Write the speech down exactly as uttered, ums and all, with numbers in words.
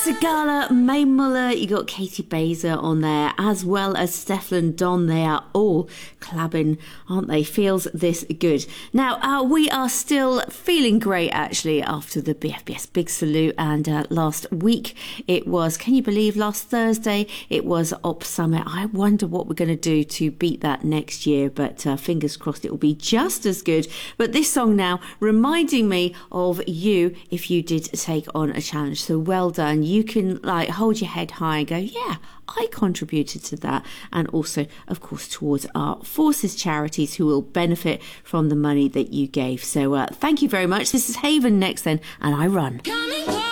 Sigala, Mae Muller, you got Katie Baser on there, as well as Stefflon Don. They are all clabbing, aren't they? Feels this good. Now, uh, we are still feeling great, actually, after the B F B S Big Salute. And uh, last week, it was, can you believe, last Thursday, it was Op Summit. I wonder what we're going to do to beat that next year, but uh, fingers crossed it will be just as good. But this song now, reminding me of you if you did take on a challenge. So well done. You can like hold your head high and go, yeah, I contributed to that. And also, of course, towards our Forces charities who will benefit from the money that you gave. So uh, thank you very much. This is Haven next then, and I Run. Coming